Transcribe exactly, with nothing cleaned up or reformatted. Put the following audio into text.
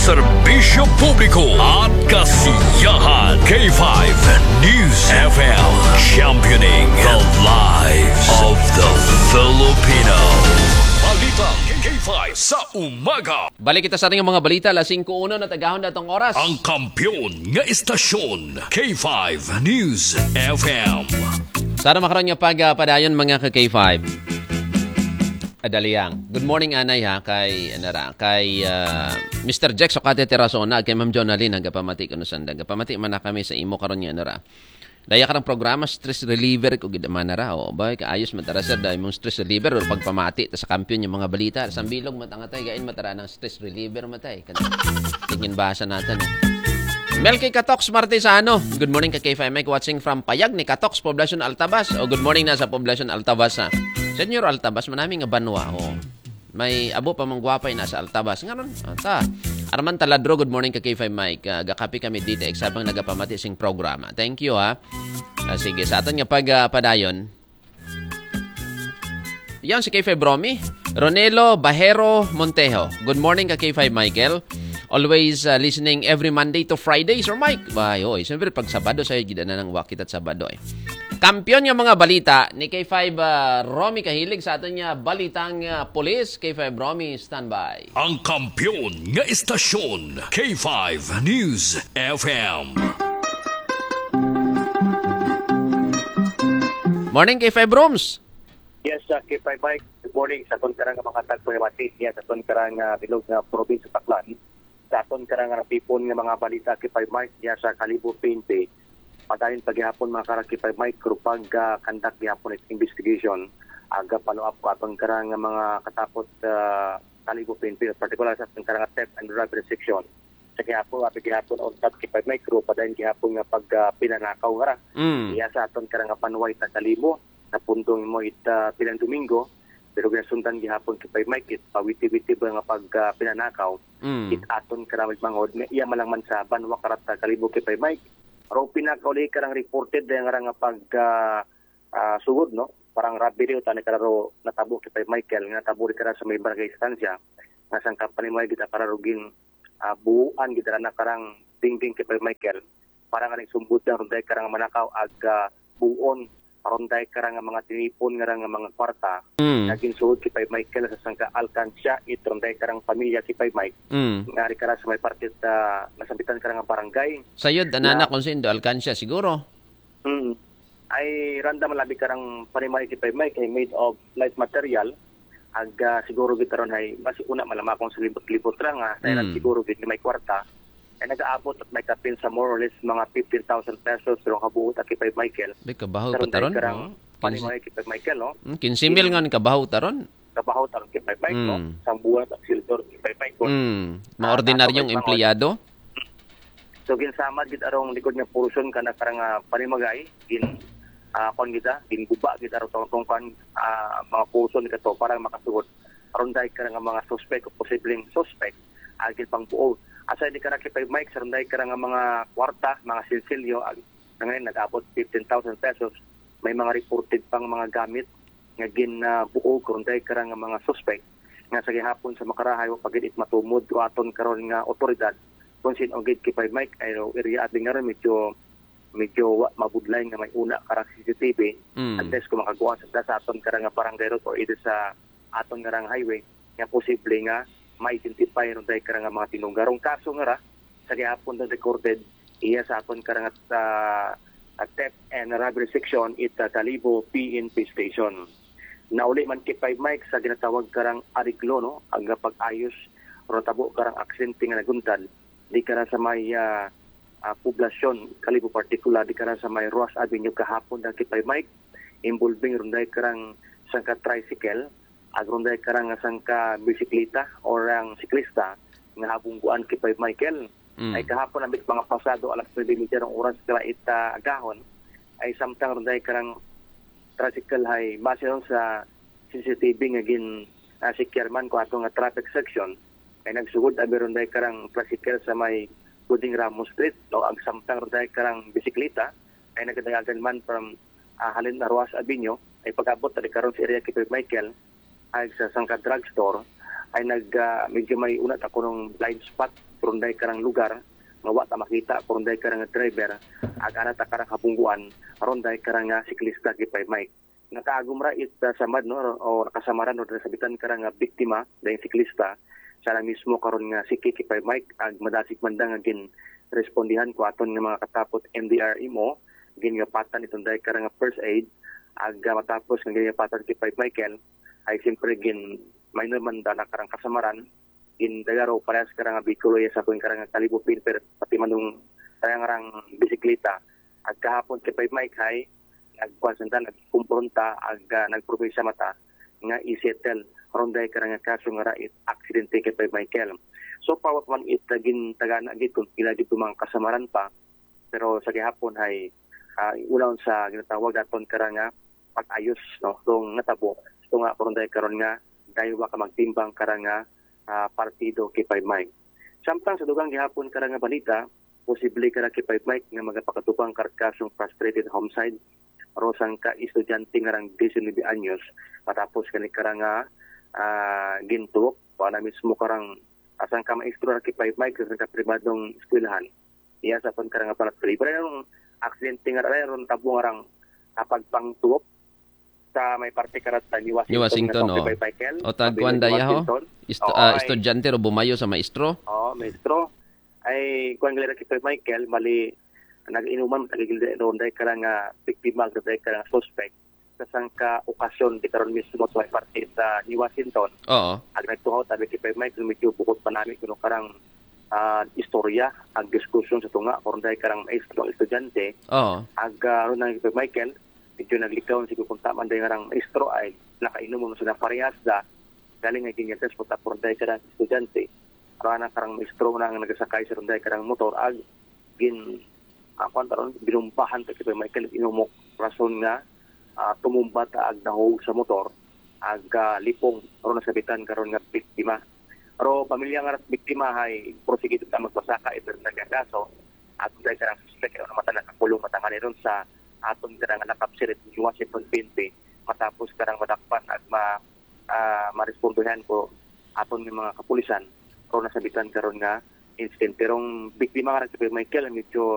serbisyo publiko at kasiyahan. K five News F M, championing the lives of the Filipino. Balita K five sa umaga. Balik kita sa ating mga balita, alas singko uno na tagahon na itong oras. Ang kampyon nga istasyon, K five News F M. Sana makaroon nga pagpadayon mga ka K five. Adaliang. Good morning anay ha kay anara kay uh, Mister Jack Sokate Terasona kay Ma'am Jonalyn nagapamati kuno sanda. Gapamati man na kami sa imo karon nga anara. Daya karang programa stress reliever ko gid man nara o bay kaayos matara sir dai mong stress reliever or pagpamati ta sa kampiyon yung mga balita sa bilog matangatay gain matara ng stress reliever matay. Tingin basa natin. Mel kay Katox Martesano. Good morning kay K five Mike watching from Payag ni Katox Poblacion Altabas. O good morning na sa Poblacion Altabas ha. Senyor Altabas manami nga banwa ho. May abo pa mong gwapay na sa Altabas. Ngaron, ata. Arman Taladro, good morning kay K five Mike. Uh, gakapi kami dito eksabang nagapamati sing programa. Thank you ha. Uh, sige, sa aton nga pagpadayon. Uh, Yan si K five Romy. Ronelo Bajero Montejo. Good morning kay K five Michael. Always uh, listening every Monday to Friday, Sir Mike. Bay, oy, siyempre pag Sabado sa'yo, gida na ng wakit at Sabado eh. Kampiyon yung mga balita ni K five uh, Romy kahilig sa atin niya balitang uh, police. K five Romy, standby. Ang kampiyon nga istasyon, K five News F M. Morning, K five Rooms. Yes, uh, K five Mike. Good morning. Sa aton karang mga tagpo nga mati. Yes, sa aton karang uh, bilog nga probinsya Taclan. Sa aton karang rapipon nga mga balita K five Mike diya sa Kalibo P N P. Padayon paghihapon mga karang K five Mike krupag uh, kandak gihapon it investigation aga follow up ko aton karang mga katapos uh, Kalibo P N P particular sa aton karang theft and robbery section. Sa gihapon ato gihapon on top K five Mike crew padayon gihapon nga pag uh, pinanakaw nga ra. Mm. Diya sa aton karang panway ta Kalibo na puntong mo it uh, pilang Domingo. Pero ginasundan gihapon kay Mike it pawiti-witi ba nga pag uh, pinanakaw Mm. it aton karamig mangod iya malang man sa banwa karata Kalibo kay Mike ro pinakauli karang reported nga nga pag uh, uh, sugod no parang robbery ta ni kararo natabo kay Michael nga natabo kara sa may barangay stansya nga sang company mo gid kararugin uh, buuan gid na karang dingding kay Michael para nga nagsumbot ang ronday karang manakaw ag uh, buon ronday karang mga tinipon nga nga mga kwarta Mm. naging suod si Pai Michael sa sangka Alcancia it ronday karang pamilya si Pai Mike Mm. ngari kara sa may partit uh, nasambitan karang nga barangay Sayod, anana kung sindo, alkansya siguro. mm, ay random labi karang panimay si Pai Mike ay made of light material ag uh, siguro gitaron ay mas una malamakong sa libot-libot ra nga sa Mm. siguro gid may kwarta ay nag-aabot at may kapin sa more or less mga fifteen thousand pesos pero kabuot at kay Pai Michael Di kabahaw Karon pa taron. dahil karang no? panimay kay Pai Michael no quinze mil nga ni kabahaw taron. kabahaw taron kay Pai Mike no Mm. sang buwan at siltor kay Pai Mike Mm. Mga ordinaryong Ah, empleyado. so ginsamad gid arong likod nga portion kana karang uh, panimagay gin uh, kon kita gin guba kita ro tong kan uh, mga portion kato para makasugod aron dai karang mga suspect o posibleng suspect agil pang buo asa di karang kay Mike sa ronday karang mga kwarta mga silsilyo ag ngayon nag-abot fifteen thousand pesos may mga reported pang mga gamit nga gin uh, buo ronday karang mga suspect nga sa gihapon sa makarahay wa pagid it matumod o aton karon nga otoridad kung sino gid kay Mike ay no, area at nga medyo medyo wa- mabudlay nga may una karang C C T V Mm. unless kung makakuha sa sa aton karang nga barangay road or either sa aton nga rang highway nga posible nga ma-identify ron dahil karang nga mga tinunggarong kaso nga ra sa gihapon na recorded iya sa aton karang at uh, at theft and robbery section it uh, Kalibo P N P station. Nauli man kay Pai Mike sa ginatawag karang ariglo no ang pag-ayos ro tabo karang aksidente nga naguntan di kara sa may uh, uh, poblasyon Kalibo particular di kara sa may Roas Avenue kahapon na kay Pai Mike involving ron dahil karang sangka tricycle ag ron dahil karang sangka bisikleta or ang siklista nga habungguan kay Pai Michael Mm. ay kahapon ang mga pasado alas nueve ang oras kala ita agahon ay samtang ron dahil karang tricycle hay base ron sa C C T V nga gin uh, si Chairman ko ato nga traffic section ay nagsugod abi ron dahil karang tricycle sa may Buding Ramos Street no ang samtang ron dahil karang bisikleta ay nagdagagan man from uh, halin na Roas Avenue ay pag-abot na karon sa area kay Michael ay sa sangka drugstore ay nag ah, medyo may unat ako ng blind spot kurunday karang lugar nga wa ta makita kurunday karang driver ag ana ta karang habungguan ronday karang nga siklista kipay Mike nakaagum ra it uh, samad no o nakasamaran o sabitan karang nga biktima dahil siklista sana mismo karon nga siki kipay Mike ag madasig mandang agin respondihan ko aton nga mga katapot M D R imo gin nga patan itong dahil karang nga first aid ag uh, matapos nga gin nga patan kipay Michael ay siyempre gin minor man da na karang kasamaran in dagaro parehas karang bikulo sa kung karang kalibupin pero pati manung sayang rang bisikleta at kahapon kay Pay Mike hay nagkonsenta nagkumpronta ag uh, nagprobay sa mata nga isettle ronday karang kaso nga rait aksidente kay Pay Michael so pawat man it gin tagana gid kung pila gid mga kasamaran pa pero sa gihapon hay uh, ulawon sa ginatawag aton karang pag-ayos no tong natabo so nga ronday karon nga dahil wa ka magtimbang karang uh, partido kay Pay Mike. Samtang sa dugang gihapon karang balita, posible karang kay Pay Mike nga magapakatupang karkasong frustrated homicide rosang ka estudyante nga rang nineteen anyos matapos kani karang uh, gintuok para mismo karang asang ka maestro kay Pay Mike sa ka pribadong eskwelahan. Iya sa pon karang palat pero yung aksidente nga ron tabo nga rang pagpangtuok sa may parte karat sa New Washington, New Washington na oh. O tagkuan daya ho. Isto, oh, uh, estudyante ro bumayo sa maestro. Oh, maestro. Ay kuan gilera kay Michael mali nag-inuman tagigil ron dai karang uh, biktima dai karang suspect sa sangka okasyon di karon mismo sa may parte sa New Washington. Oo. Ag nagtuho tabi kay Michael medyo bukod pa namin kuno karang uh, istorya ag diskusyon sa tunga kung dai karang maestro estudyante. Oo. Ag uh, ron kay Michael medyo naglikaw si kung taman dahil nga maestro ay nakainom mo sa parehas da galing nga ginyatas po tapos dahil karang estudyante karang karang maestro na nga nagasakay sa dahil karang motor ag gin ako uh, taron binumpahan kay Michael inumok rason nga uh, tumumba ta ag nahog sa motor ag uh, lipong aron nasabitan karon nga biktima pero pamilya nga biktima hay prosecuted ta magpasaka ito nagakaso at dahil karang suspect na mata nakakulong matangan ron sa aton karang nakapsirit ni Washington twenty matapos karang madakpan at ma uh, marespondohan ko aton ng mga kapulisan pero nasabitan karon nga incident pero biktima nga si Michael medyo